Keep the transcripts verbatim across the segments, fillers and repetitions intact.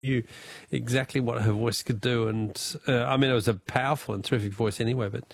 knew exactly what her voice could do, and uh, I mean, it was a powerful and terrific voice anyway, but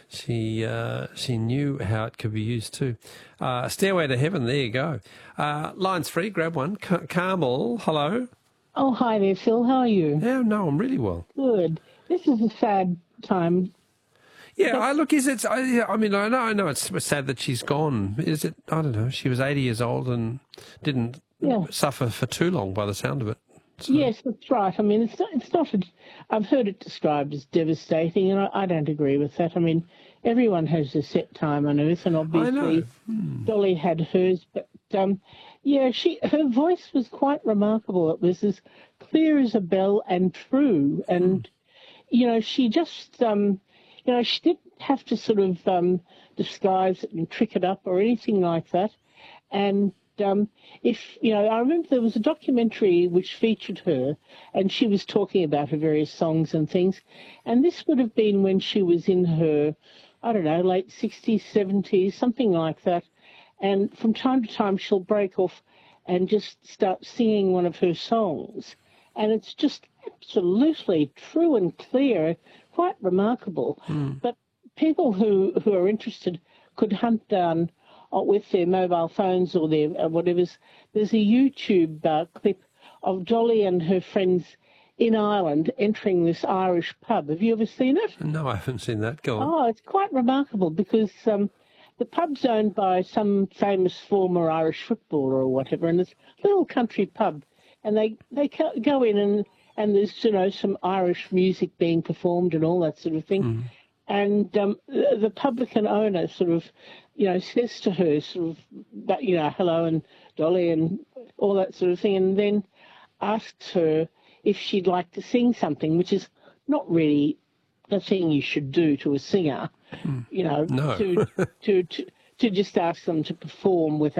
she uh, she knew how it could be used too. Uh, Stairway to Heaven, there you go. Uh, line's free, grab one. Car- Carmel, hello. Oh, hi there, Phil. How are you? Yeah, no, I'm really well. Good. This is a sad time. Yeah, I look, is it, I, yeah, I mean, I know, I know it's sad that she's gone. Is it, I don't know, she was eighty years old and didn't Yeah. suffer for too long by the sound of it. So. Yes, that's right. I mean, it's not, it's not a, I've heard it described as devastating, and I, I don't agree with that. I mean, everyone has a set time on Earth, and obviously Hmm. Dolly had hers, but um, yeah, she her voice was quite remarkable. It was as clear as a bell and true, and you know, she just, um, you know, she didn't have to sort of um, disguise it and trick it up or anything like that. And um, if, you know, I remember there was a documentary which featured her, and she was talking about her various songs and things. And this would have been when she was in her, I don't know, late sixties, seventies, something like that. And from time to time, she'll break off and just start singing one of her songs. And it's just absolutely true and clear, quite remarkable. Mm. But people who, who are interested could hunt down uh, with their mobile phones or their uh, whatever's. There's a YouTube uh, clip of Dolly and her friends in Ireland entering this Irish pub. Have you ever seen it? No, I haven't seen that. Go on. Oh, it's quite remarkable because um, the pub's owned by some famous former Irish footballer or whatever, and it's a little country pub. And they, they go in and, and there's, you know, some Irish music being performed and all that sort of thing. Mm. And um, the, the publican owner sort of, you know, says to her sort of, that, you know, hello and Dolly and all that sort of thing, and then asks her if she'd like to sing something, which is not really the thing you should do to a singer, Mm. you know, No. to, to, to, to just ask them to perform without